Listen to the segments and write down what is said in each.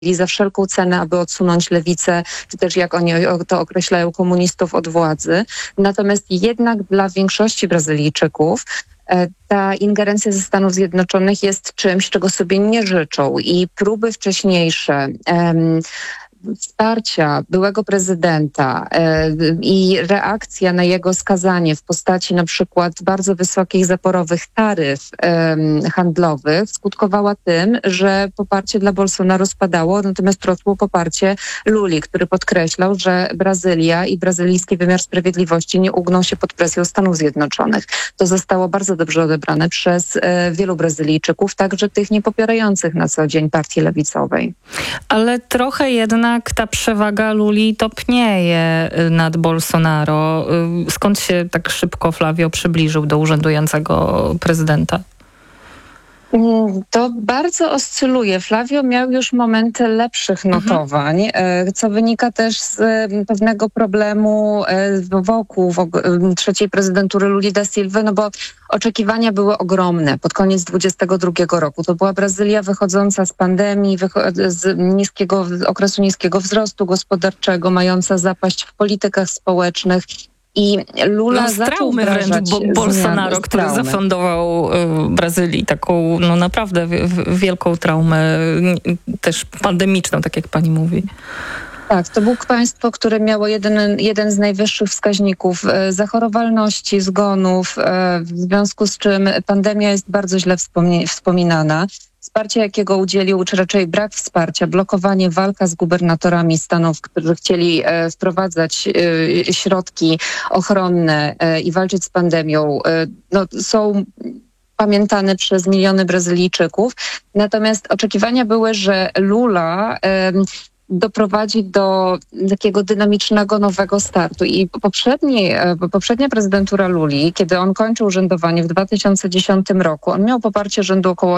za wszelką cenę, aby odsunąć lewicę, czy też jak oni to określają, komunistów od władzy. Natomiast jednak dla większości Brazylijczyków ta ingerencja ze Stanów Zjednoczonych jest czymś, czego sobie nie życzą i próby wcześniejsze wsparcia byłego prezydenta i reakcja na jego skazanie w postaci na przykład bardzo wysokich zaporowych taryf handlowych skutkowała tym, że poparcie dla Bolsonaro spadało, natomiast rosło poparcie Luli, który podkreślał, że Brazylia i brazylijski wymiar sprawiedliwości nie ugną się pod presją Stanów Zjednoczonych. To zostało bardzo dobrze odebrane przez wielu Brazylijczyków, także tych niepopierających na co dzień partii lewicowej. Ale trochę jednak ta przewaga Luli topnieje nad Bolsonaro. Skąd się tak szybko Flavio przybliżył do urzędującego prezydenta? To bardzo oscyluje. Flavio miał już momenty lepszych notowań, co wynika też z pewnego problemu wokół trzeciej prezydentury Luli da Silva, no bo oczekiwania były ogromne pod koniec 2022 roku. To była Brazylia wychodząca z pandemii, z okresu niskiego wzrostu gospodarczego, mająca zapaść w politykach społecznych. I Lula z traumy wręcz Bolsonaro, który zafundował Brazylii taką naprawdę wielką traumę, też pandemiczną, tak jak pani mówi. Tak, to było państwo, które miało jeden z najwyższych wskaźników zachorowalności, zgonów, w związku z czym pandemia jest bardzo źle wspominana. Wsparcie, jakiego udzielił, czy raczej brak wsparcia, blokowanie, walka z gubernatorami stanów, którzy chcieli wprowadzać środki ochronne i walczyć z pandemią, są pamiętane przez miliony Brazylijczyków. Natomiast oczekiwania były, że Lula doprowadzi do takiego dynamicznego, nowego startu. I poprzednia prezydentura Luli, kiedy on kończył urzędowanie w 2010 roku, on miał poparcie rzędu około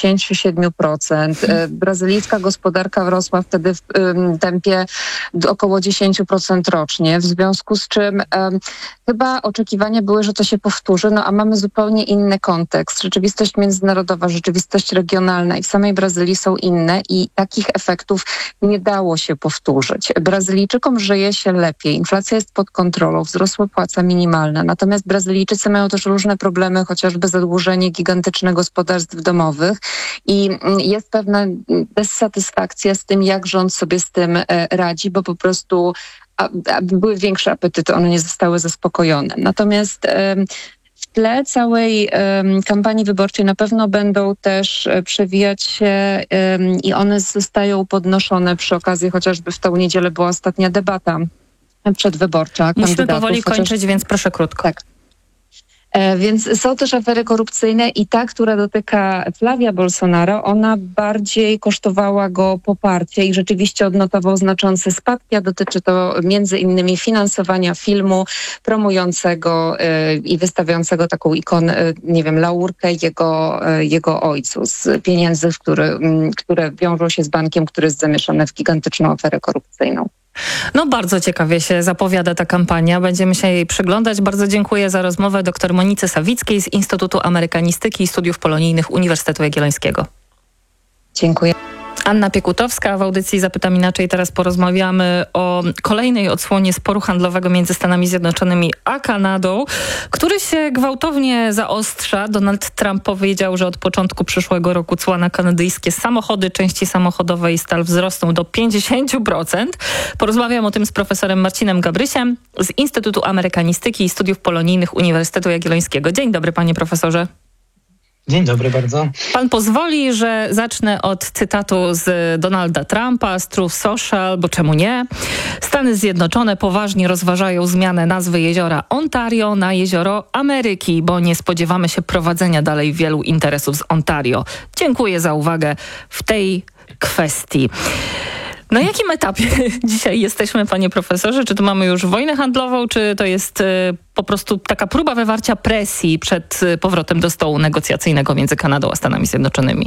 87%. Brazylijska gospodarka rosła wtedy w tempie około 10% rocznie, w związku z czym chyba oczekiwania były, że to się powtórzy, a mamy zupełnie inny kontekst. Rzeczywistość międzynarodowa, rzeczywistość regionalna i w samej Brazylii są inne i takich efektów nie dało się powtórzyć. Brazylijczykom żyje się lepiej, inflacja jest pod kontrolą, wzrosła płaca minimalna, natomiast Brazylijczycy mają też różne problemy, chociażby zadłużenie gigantyczne gospodarstw domowych i jest pewna dysatysfakcja z tym, jak rząd sobie z tym radzi, bo po prostu były większe apetyty, one nie zostały zaspokojone. Natomiast w tle całej kampanii wyborczej na pewno będą też przewijać się i one zostają podnoszone przy okazji, chociażby w tą niedzielę była ostatnia debata przedwyborcza. Musimy powoli kończyć, więc proszę krótko. Tak. Więc są też afery korupcyjne i ta, która dotyka Flavia Bolsonaro, ona bardziej kosztowała go poparcie i rzeczywiście odnotował znaczące spadki, a dotyczy to między innymi finansowania filmu promującego i wystawiającego taką ikonę, laurkę jego ojcu z pieniędzy, które wiążą się z bankiem, który jest zamieszany w gigantyczną aferę korupcyjną. Bardzo ciekawie się zapowiada ta kampania. Będziemy się jej przyglądać. Bardzo dziękuję za rozmowę dr Monice Sawickiej z Instytutu Amerykanistyki i Studiów Polonijnych Uniwersytetu Jagiellońskiego. Dziękuję. Anna Piekutowska w audycji Zapytam Inaczej. Teraz porozmawiamy o kolejnej odsłonie sporu handlowego między Stanami Zjednoczonymi a Kanadą, który się gwałtownie zaostrza. Donald Trump powiedział, że od początku przyszłego roku cła na kanadyjskie samochody, części samochodowe i stal wzrosną do 50%. Porozmawiam o tym z profesorem Marcinem Gabrysiem z Instytutu Amerykanistyki i Studiów Polonijnych Uniwersytetu Jagiellońskiego. Dzień dobry, panie profesorze. Dzień dobry bardzo. Pan pozwoli, że zacznę od cytatu z Donalda Trumpa z Truth Social, bo czemu nie? Stany Zjednoczone poważnie rozważają zmianę nazwy jeziora Ontario na jezioro Ameryki, bo nie spodziewamy się prowadzenia dalej wielu interesów z Ontario. Dziękuję za uwagę w tej kwestii. Na jakim etapie dzisiaj jesteśmy, panie profesorze? Czy tu mamy już wojnę handlową, czy to jest po prostu taka próba wywarcia presji przed powrotem do stołu negocjacyjnego między Kanadą a Stanami Zjednoczonymi?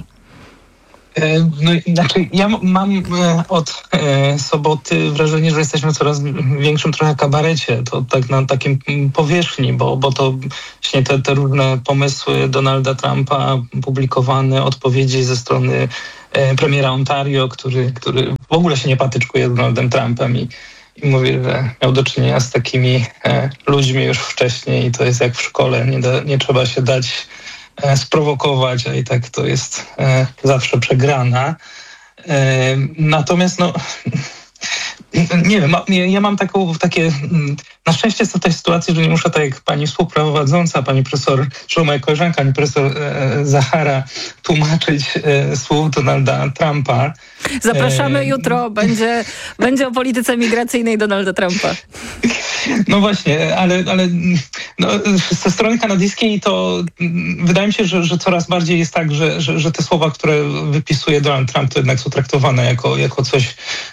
Ja mam od soboty wrażenie, że jesteśmy w coraz większym trochę kabarecie, to tak na takim powierzchni, bo to właśnie te różne pomysły Donalda Trumpa publikowane, odpowiedzi ze strony premiera Ontario, który w ogóle się nie patyczkuje z Donaldem Trumpem i mówi, że miał do czynienia z takimi ludźmi już wcześniej i to jest jak w szkole, nie trzeba się dać sprowokować, a i tak to jest zawsze przegrana. Natomiast nie wiem, ja mam takie, na szczęście jest to tej sytuacji, że nie muszę tak jak pani współprowadząca, pani profesor, czy moja koleżanka, pani profesor Zachara tłumaczyć słów Donalda Trumpa. Zapraszamy jutro, będzie o polityce migracyjnej Donalda Trumpa. No właśnie, ale ze strony kanadyjskiej to wydaje mi się, że coraz bardziej jest tak, że te słowa, które wypisuje Donald Trump, to jednak są traktowane jako coś,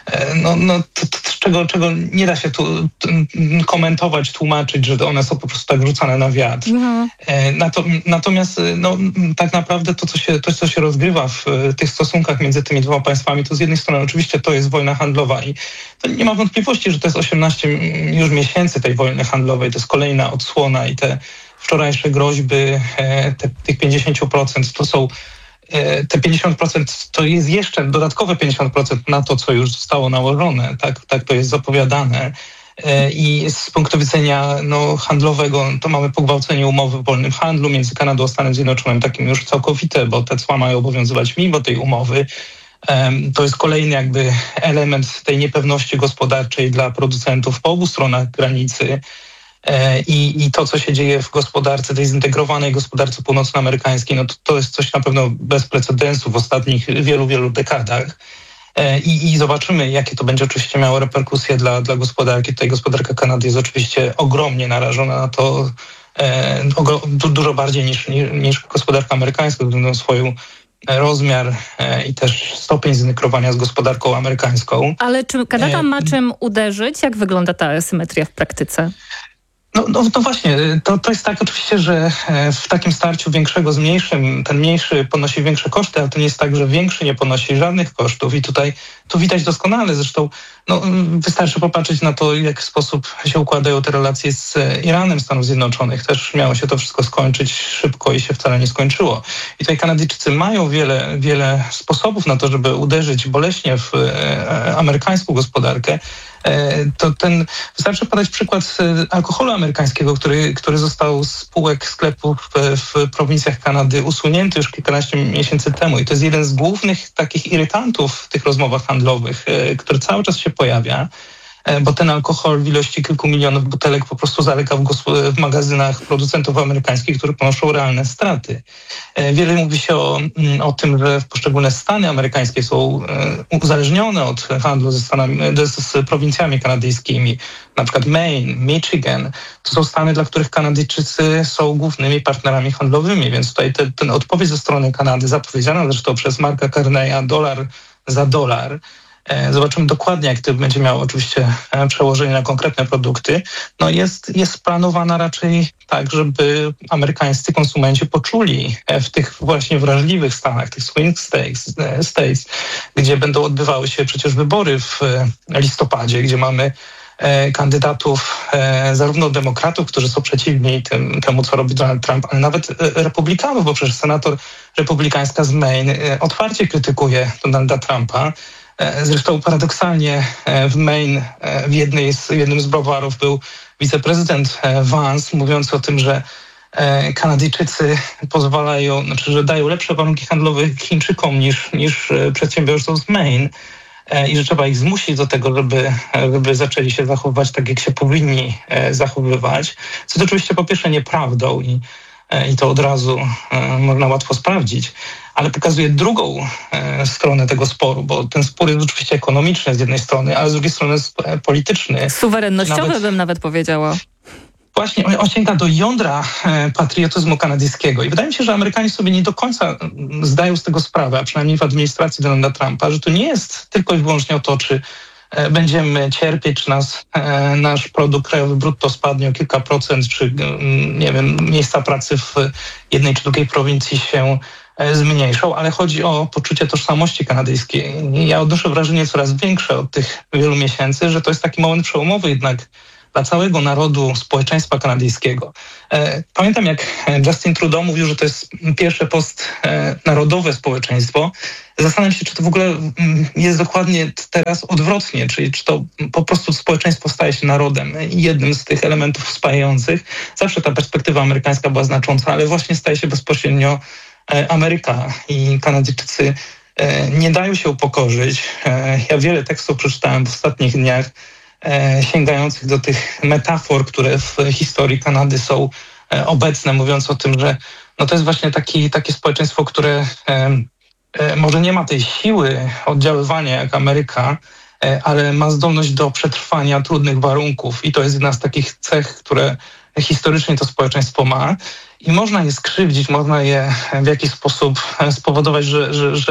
czego nie da się tu komentować, tłumaczyć, że one są po prostu tak rzucane na wiatr. Natomiast tak naprawdę to, co się rozgrywa w tych stosunkach między tymi dwoma państwami, to z jednej strony oczywiście to jest wojna handlowa i to nie ma wątpliwości, że to jest 18 już miesięcy tej wojny handlowej, to jest kolejna odsłona i te wczorajsze groźby, tych 50% to są te 50% to jest jeszcze dodatkowe 50% na to, co już zostało nałożone. Tak to jest zapowiadane. I z punktu widzenia handlowego to mamy pogwałcenie umowy o wolnym handlu między Kanadą a Stanem Zjednoczonym, takim już całkowite, bo te cła mają obowiązywać mimo tej umowy. To jest kolejny jakby element tej niepewności gospodarczej dla producentów po obu stronach granicy. I to, co się dzieje w gospodarce, tej zintegrowanej gospodarce północnoamerykańskiej, to jest coś na pewno bez precedensu w ostatnich wielu dekadach. I zobaczymy, jakie to będzie oczywiście miało reperkusje dla gospodarki. Tutaj gospodarka Kanady jest oczywiście ogromnie narażona na to, dużo bardziej niż gospodarka amerykańska, ze względu na swoją rozmiar i też stopień zintegrowania z gospodarką amerykańską. Ale czy Kanada ma czym uderzyć? Jak wygląda ta asymetria w praktyce? No właśnie, to jest tak oczywiście, że w takim starciu większego z mniejszym, ten mniejszy ponosi większe koszty, ale to nie jest tak, że większy nie ponosi żadnych kosztów i tu widać doskonale, zresztą wystarczy popatrzeć na to, w jaki sposób się układają te relacje z Iranem Stanów Zjednoczonych. Też miało się to wszystko skończyć szybko i się wcale nie skończyło. I tutaj Kanadyjczycy mają wiele sposobów na to, żeby uderzyć boleśnie w amerykańską gospodarkę. Wystarczy podać przykład alkoholu amerykańskiego, który został z spółek sklepów w prowincjach Kanady usunięty już kilkanaście miesięcy temu. I to jest jeden z głównych takich irytantów w tych rozmowach handlowych, który cały czas się pojawia, bo ten alkohol w ilości kilku milionów butelek po prostu zalega w magazynach producentów amerykańskich, które ponoszą realne straty. Wiele mówi się o tym, że poszczególne stany amerykańskie są uzależnione od handlu z prowincjami kanadyjskimi, na przykład Maine, Michigan. To są stany, dla których Kanadyjczycy są głównymi partnerami handlowymi, więc tutaj ten odpowiedź ze strony Kanady, zapowiedziana zresztą przez Marka Carneya, dolar za dolar. Zobaczymy dokładnie, jak to będzie miało oczywiście przełożenie na konkretne produkty. Jest planowana raczej tak, żeby amerykańscy konsumenci poczuli w tych właśnie wrażliwych stanach, tych swing states, gdzie będą odbywały się przecież wybory w listopadzie, gdzie mamy kandydatów, zarówno demokratów, którzy są przeciwni temu, co robi Donald Trump, ale nawet republikanów, bo przecież senator republikańska z Maine otwarcie krytykuje Donalda Trumpa. Zresztą paradoksalnie w Maine w jednym z browarów był wiceprezydent Vance, mówiąc o tym, że Kanadyjczycy że dają lepsze warunki handlowe Chińczykom niż przedsiębiorcom z Maine i że trzeba ich zmusić do tego, żeby zaczęli się zachowywać tak, jak się powinni zachowywać. Co to oczywiście po pierwsze nieprawdą i to od razu można łatwo sprawdzić, ale pokazuje drugą stronę tego sporu, bo ten spór jest oczywiście ekonomiczny z jednej strony, ale z drugiej strony jest polityczny. Suwerennościowy bym nawet powiedziała. Właśnie on sięga do jądra patriotyzmu kanadyjskiego i wydaje mi się, że Amerykanie sobie nie do końca zdają z tego sprawę, a przynajmniej w administracji Donalda Trumpa, że to nie jest tylko i wyłącznie o to, czy będziemy cierpieć, czy nasz produkt krajowy brutto spadnie o kilka procent, czy nie wiem, miejsca pracy w jednej czy drugiej prowincji się zmniejszą, ale chodzi o poczucie tożsamości kanadyjskiej. Ja odnoszę wrażenie coraz większe od tych wielu miesięcy, że to jest taki moment przełomowy jednak dla całego narodu, społeczeństwa kanadyjskiego. Pamiętam, jak Justin Trudeau mówił, że to jest pierwsze postnarodowe społeczeństwo. Zastanawiam się, czy to w ogóle jest dokładnie teraz odwrotnie, czyli czy to po prostu społeczeństwo staje się narodem i jednym z tych elementów spajających. Zawsze ta perspektywa amerykańska była znacząca, ale właśnie staje się bezpośrednio Ameryka i Kanadyjczycy nie dają się upokorzyć. Ja wiele tekstów przeczytałem w ostatnich dniach sięgających do tych metafor, które w historii Kanady są obecne, mówiąc o tym, że no to jest właśnie takie społeczeństwo, które może nie ma tej siły oddziaływania jak Ameryka, ale ma zdolność do przetrwania trudnych warunków i to jest jedna z takich cech, które historycznie to społeczeństwo ma i można je skrzywdzić, można je w jakiś sposób spowodować, że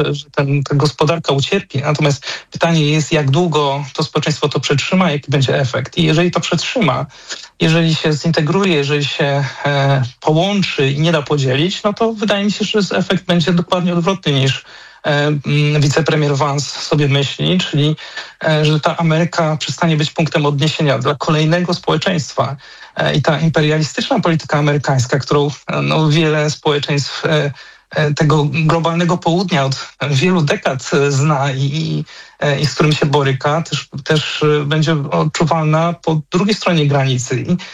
ta gospodarka ucierpi. Natomiast pytanie jest, jak długo to społeczeństwo to przetrzyma, jaki będzie efekt. I jeżeli to przetrzyma, jeżeli się zintegruje, jeżeli się połączy i nie da podzielić, no to wydaje mi się, że efekt będzie dokładnie odwrotny niż wicepremier Vance sobie myśli, czyli że ta Ameryka przestanie być punktem odniesienia dla kolejnego społeczeństwa. I ta imperialistyczna polityka amerykańska, którą wiele społeczeństw tego globalnego południa od wielu dekad zna i z którym się boryka, też będzie odczuwalna po drugiej stronie granicy. I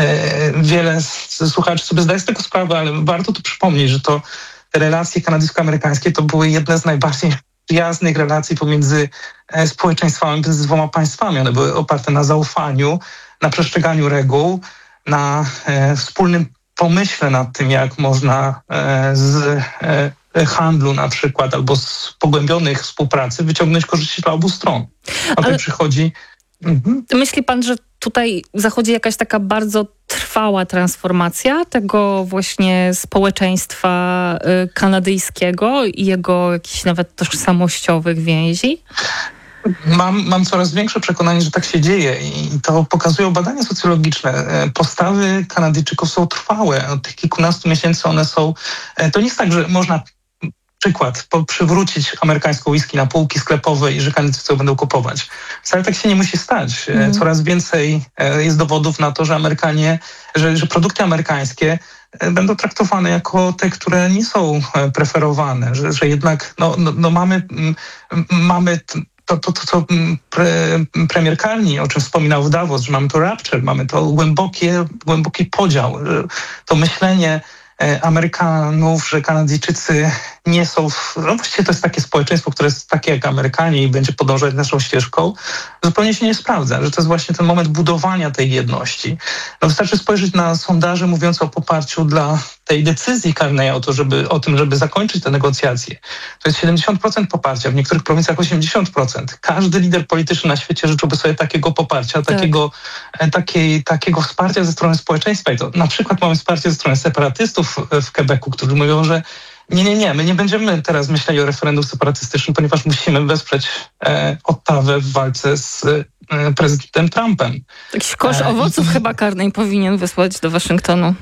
wiele słuchaczy sobie zdaje z tego sprawę, ale warto tu przypomnieć, że te relacje kanadyjsko-amerykańskie to były jedne z najbardziej przyjaznych relacji pomiędzy społeczeństwami, między dwoma państwami. One były oparte na zaufaniu, na przestrzeganiu reguł, na wspólnym pomyśle nad tym, jak można z handlu na przykład albo z pogłębionych współpracy wyciągnąć korzyści dla obu stron. O tym przychodzi. Myśli pan, że tutaj zachodzi jakaś taka bardzo trwała transformacja tego właśnie społeczeństwa kanadyjskiego i jego jakichś nawet tożsamościowych więzi? Mam coraz większe przekonanie, że tak się dzieje i to pokazują badania socjologiczne. Postawy Kanadyjczyków są trwałe. Od tych kilkunastu miesięcy one są... To nie jest tak, że można przywrócić amerykańską whisky na półki sklepowe i że Kanadyjczycy będą kupować. Wcale tak się nie musi stać. Coraz więcej jest dowodów na to, że że produkty amerykańskie będą traktowane jako te, które nie są preferowane, że jednak mamy to co premier Carney, o czym wspominał w Davos, że mamy to rapture, mamy to głęboki podział, to myślenie Amerykanów, że Kanadyjczycy nie są... właściwie to jest takie społeczeństwo, które jest takie jak Amerykanie i będzie podążać naszą ścieżką, zupełnie się nie sprawdza, że to jest właśnie ten moment budowania tej jedności. Wystarczy spojrzeć na sondaże mówiące o poparciu dla tej decyzji Carneya o tym, żeby zakończyć te negocjacje. To jest 70% poparcia, w niektórych prowincjach 80%. Każdy lider polityczny na świecie życzyłby sobie takiego poparcia, takiego wsparcia ze strony społeczeństwa. I to na przykład mamy wsparcie ze strony separatystów w Quebecu, którzy mówią, że nie, my nie będziemy teraz myśleli o referendum separatystycznym, ponieważ musimy wesprzeć Ottawę w walce z prezydentem Trumpem. Jakiś kosz owoców chyba Carney powinien wysłać do Waszyngtonu.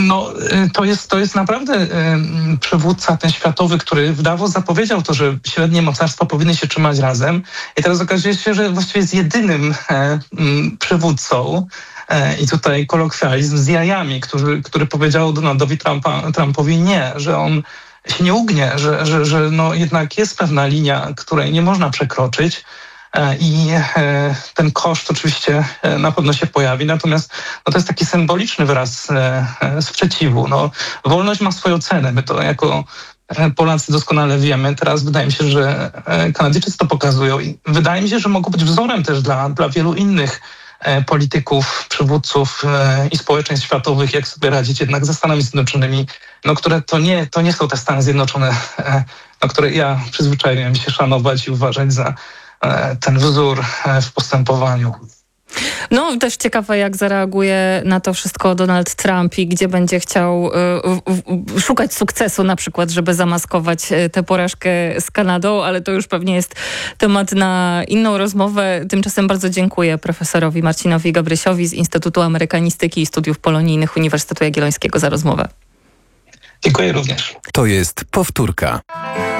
To jest naprawdę przywódca ten światowy, który w Davos zapowiedział to, że średnie mocarstwa powinny się trzymać razem i teraz okazuje się, że właściwie jest jedynym przywódcą i tutaj kolokwializm z jajami, który powiedział Donaldowi Trumpowi nie, że on się nie ugnie, że jednak jest pewna linia, której nie można przekroczyć i ten koszt oczywiście na pewno się pojawi, natomiast to jest taki symboliczny wyraz sprzeciwu. Wolność ma swoją cenę, my to jako Polacy doskonale wiemy. Teraz wydaje mi się, że Kanadyjczycy to pokazują i wydaje mi się, że mogą być wzorem też dla wielu innych polityków, przywódców i społeczeństw światowych, jak sobie radzić jednak ze Stanami Zjednoczonymi, które to nie są te Stany Zjednoczone, które ja przyzwyczaiłem się szanować i uważać za ten wzór w postępowaniu. Też ciekawe, jak zareaguje na to wszystko Donald Trump i gdzie będzie chciał szukać sukcesu na przykład, żeby zamaskować tę porażkę z Kanadą, ale to już pewnie jest temat na inną rozmowę. Tymczasem bardzo dziękuję profesorowi Marcinowi Gabrysiowi z Instytutu Amerykanistyki i Studiów Polonijnych Uniwersytetu Jagiellońskiego za rozmowę. Dziękuję również. To jest powtórka.